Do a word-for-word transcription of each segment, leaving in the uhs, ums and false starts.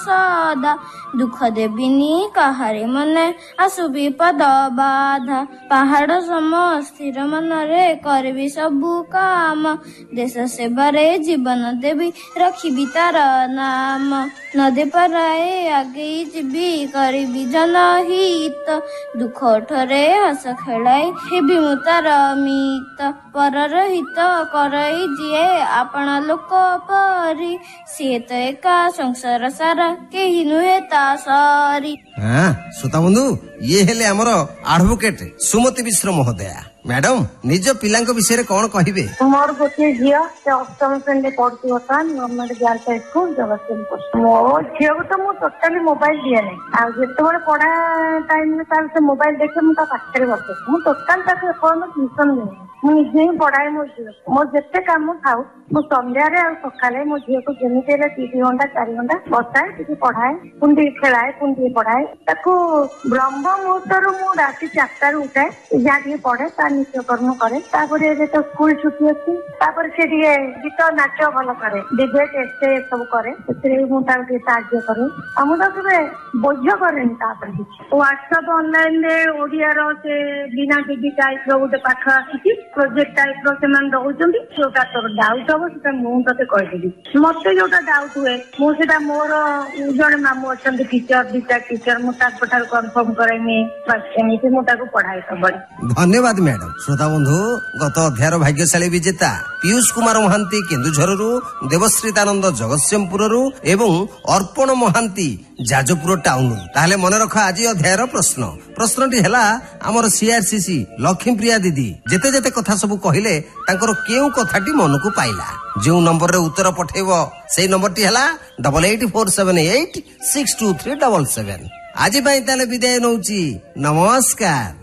सदा दुख देविनी काहारे मने आसु विपद बाधा पहाड़ सम स्थिर मन रे करबी सबु काम देश सेवारे जीवन देवी रखिबी तार नाम नदे पराए आगे जीवी करबी जनहित दुख ठरे हस खेलाए हेबी मु तार मित परर हित करई जिए आपना लोक परी सिए तो एका संसार सारा केही नुहे ता सारी। हाँ श्रोता बंधु ये हेले हमर एडवोकेट सुमति मिश्र महोदया। मैडम निज पिलांक विषय कौन कहिबे? मोर गोटे झियो से अष्टम श्रेणी पढ़ती बर्तमान गवर्नमेंट गर्ल्स स्कूल जगतसिंहपुर। मो झियो को तो मु टोटाली मोबाइल दिए नहीं आ जेतेबेले पढ़ा टाइम में तार से मोबाइल देखे मु ता पाखरे बसे मु टोटाल ताके कोन ट्यूशन नहीं मु निजे ही पढ़ाए मो झियो मो जेते काम थाउ मु संध्या रे आ सकाले मो झियो को जेमिते रे तीन घंटा चार घंटा बसाए टिके पढ़ाए कुंडी खेलाए कुंडी पढ़ाए ताको ब्रह्म मुहूर्त रु मु राति चार उठाए जा टिके पढ़े ता नित्य कर्म करे तापर ए तो स्कूल छुट्टी अछि तापर से टिके गीत नाच भल करे डिबेट एसे सब करे सेरे मु ता के साहाय्य करे हम तो केबे बोझ करे तापर व्हाट्सएप ऑनलाइन रे ओडिया रो से बिना टीवी टाइप रो गोटे पाठ आछि प्रोजेक्ट टाइप रो से मन रहउचंदी जोटा तो डाउट हो सेटा मु तते कहि देबी मते जोटा डाउट हुए मु सेटा मोर जने मामू अछंती टीचर दिटा टीचर मु ता पठार कंफर्म करैमी बस एमिति मु ताको पढ़ाई सब। धन्यवाद मैडम। श्रोता बंधु गत अध्यायर भाग्यशाली विजेता पीयूष कुमार महांती केन्दुझरु देवश्रीतानंद जगतसिंहपुरु एवं अर्पण महांती जाजपुर टाउन ताहले मन रख आज अध्यायर प्रश्न प्रश्नटी हेला हमर सीआरसीसी लक्ष्मीप्रिया दीदी जेते जेते कथा सब कहिले तांकर केउ कथाटी मन को पाइला जो नंबर रे उत्तर पठेबो सेई नंबरटी हेला double eight four seven eight six to three double seven. आज बाई ताले विदाय नउची नमस्कार।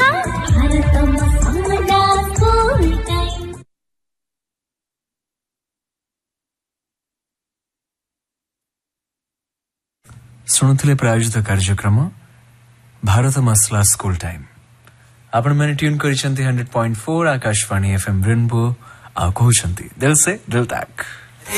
शुणुले प्रायोजित कार्यक्रम भारत मसला स्कूल टाइम आपण मैंने tune करिसेंती hundred point four Akashvani FM rainbow आ कहउछंती दिल से दिल तक।